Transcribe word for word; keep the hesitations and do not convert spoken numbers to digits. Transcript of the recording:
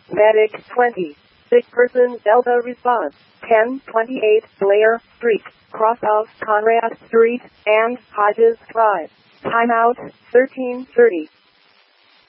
Medic twenty. Sick person Delta response. ten twenty-eight Blair Street, cross of Conrad Street, and Hodges Drive. Timeout thirteen thirty.